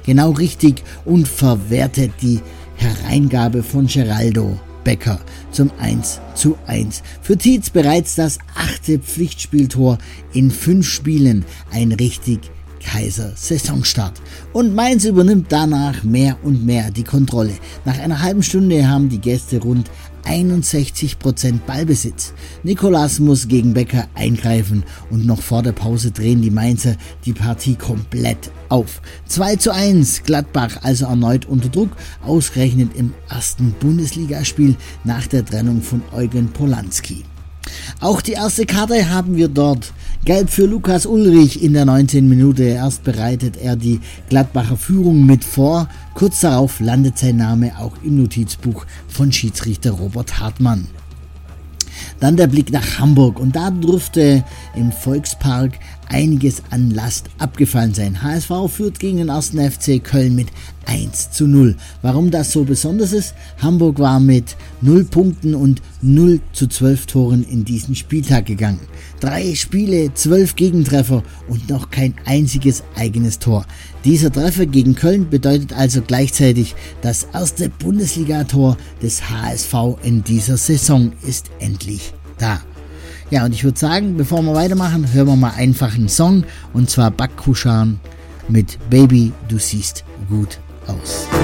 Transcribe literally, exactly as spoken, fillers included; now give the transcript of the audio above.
genau richtig und verwertet die Hereingabe von Geraldo Becker zum eins zu eins. Für Tietz bereits das achte Pflichtspieltor in fünf Spielen, ein richtig Kaiser-Saisonstart. Und Mainz übernimmt danach mehr und mehr die Kontrolle. Nach einer halben Stunde haben die Gäste rund einundsechzig Prozent Ballbesitz. Nicolas muss gegen Becker eingreifen und noch vor der Pause drehen die Mainzer die Partie komplett auf. zwei zu eins, Gladbach also erneut unter Druck, ausgerechnet im ersten Bundesligaspiel nach der Trennung von Eugen Polanski. Auch die erste Karte haben wir dort. Gelb für Lukas Ullrich in der neunzehnten Minute. Erst bereitet er die Gladbacher Führung mit vor. Kurz darauf landet sein Name auch im Notizbuch von Schiedsrichter Robert Hartmann. Dann der Blick nach Hamburg und da dürfte im Volkspark einiges an Last abgefallen sein. H S V führt gegen den ersten F C Köln mit eins zu null. Warum das so besonders ist? Hamburg war mit null Punkten und null zu zwölf Toren in diesen Spieltag gegangen. Drei Spiele, zwölf Gegentreffer und noch kein einziges eigenes Tor. Dieser Treffer gegen Köln bedeutet also gleichzeitig das erste Bundesligator des H S V in dieser Saison ist endlich da. Ja, und ich würde sagen, bevor wir weitermachen, hören wir mal einfach einen Song, und zwar Bakkushan mit Baby, du siehst gut aus.